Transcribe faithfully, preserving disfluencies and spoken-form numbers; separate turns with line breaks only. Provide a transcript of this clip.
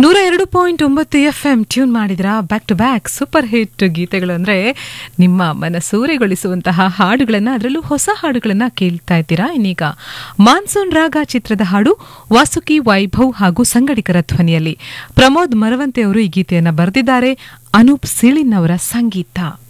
ನೂರ ಎರಡು ಪಾಯಿಂಟ್ ಒಂಬತ್ತು ಎಫ್ ಎಂ ಟ್ಯೂನ್ ಮಾಡಿದ್ರ back to back super hit ಗೀತೆಗಳು ಅಂದ್ರೆ ನಿಮ್ಮ ಮನಸೂರೆಗೊಳಿಸುವಂತಹ ಹಾಡುಗಳನ್ನ ಅದರಲ್ಲೂ ಹೊಸ ಹಾಡುಗಳನ್ನ ಕೇಳ್ತಾ ಇದ್ದೀರಾ. ಇನ್ನೀಗ ಮಾನ್ಸೂನ್ ರಾಗ ಚಿತ್ರದ ಹಾಡು ವಾಸುಕಿ ವೈಭವ್ ಹಾಗೂ ಸಂಗಡಿಗರ ಧ್ವನಿಯಲ್ಲಿ ಪ್ರಮೋದ್ ಮರವಂತೆ ಅವರು ಈ ಗೀತೆಯನ್ನ ಬರೆದಿದ್ದಾರೆ. ಅನೂಪ್ ಸೀಳಿನ್ ಅವರ ಸಂಗೀತ.